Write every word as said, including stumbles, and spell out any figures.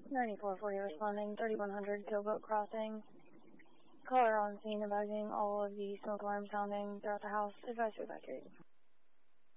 ninety-four forty responding, thirty-one hundred Gilboat Crossing. Caller on scene advising all of the smoke alarms sounding throughout the house. Advise to evacuate.